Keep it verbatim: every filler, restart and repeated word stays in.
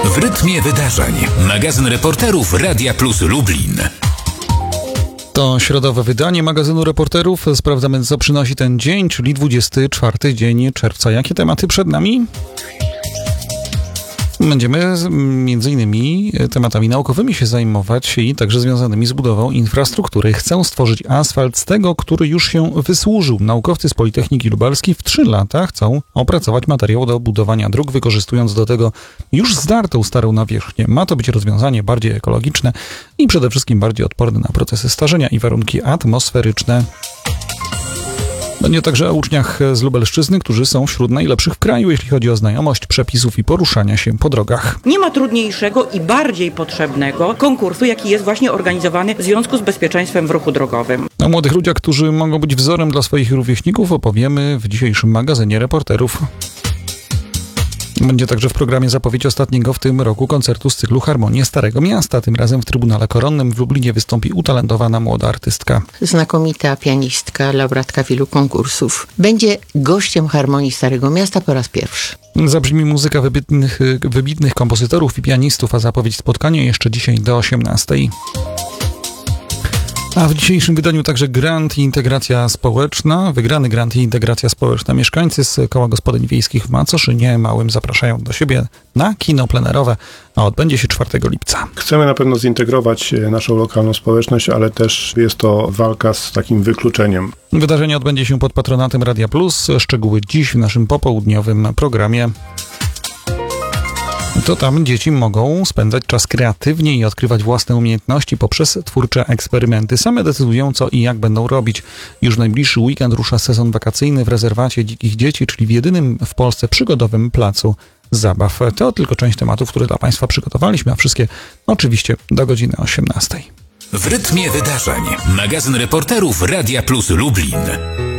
W rytmie wydarzeń. Magazyn reporterów Radia Plus Lublin. To środowe wydanie magazynu reporterów. Sprawdzamy, co przynosi ten dzień, czyli dwudziesty czwarty dzień czerwca. Jakie tematy przed nami? Będziemy między innymi tematami naukowymi się zajmować i także związanymi z budową infrastruktury. Chcą stworzyć asfalt z tego, który już się wysłużył. Naukowcy z Politechniki Lubelskiej w trzy lata chcą opracować materiał do budowania dróg, wykorzystując do tego już zdartą starą nawierzchnię. Ma to być rozwiązanie bardziej ekologiczne i przede wszystkim bardziej odporne na procesy starzenia i warunki atmosferyczne. Będzie także o uczniach z Lubelszczyzny, którzy są wśród najlepszych w kraju, jeśli chodzi o znajomość przepisów i poruszania się po drogach. Nie ma trudniejszego i bardziej potrzebnego konkursu, jaki jest właśnie organizowany w związku z bezpieczeństwem w ruchu drogowym. O młodych ludziach, którzy mogą być wzorem dla swoich rówieśników, opowiemy w dzisiejszym magazynie reporterów. Będzie także w programie zapowiedź ostatniego w tym roku koncertu z cyklu Harmonie Starego Miasta. Tym razem w Trybunale Koronnym w Lublinie wystąpi utalentowana młoda artystka. Znakomita pianistka, laureatka wielu konkursów. Będzie gościem Harmonii Starego Miasta po raz pierwszy. Zabrzmi muzyka wybitnych, wybitnych kompozytorów i pianistów, a zapowiedź spotkania jeszcze dzisiaj do osiemnastej. A w dzisiejszym wydaniu także grant i integracja społeczna. Wygrany grant i integracja społeczna. Mieszkańcy z Koła Gospodyń Wiejskich w Macoszynie Małym zapraszają do siebie na kino plenerowe, a odbędzie się czwartego lipca. Chcemy na pewno zintegrować naszą lokalną społeczność, ale też jest to walka z takim wykluczeniem. Wydarzenie odbędzie się pod patronatem Radia Plus. Szczegóły dziś w naszym popołudniowym programie. To tam dzieci mogą spędzać czas kreatywnie i odkrywać własne umiejętności poprzez twórcze eksperymenty. Same decydują, co i jak będą robić. Już w najbliższy weekend rusza sezon wakacyjny w rezerwacie Dzikich Dzieci, czyli w jedynym w Polsce przygodowym placu zabaw. To tylko część tematów, które dla Państwa przygotowaliśmy, a wszystkie oczywiście do godziny osiemnastej. W rytmie wydarzeń. Magazyn reporterów Radia Plus Lublin.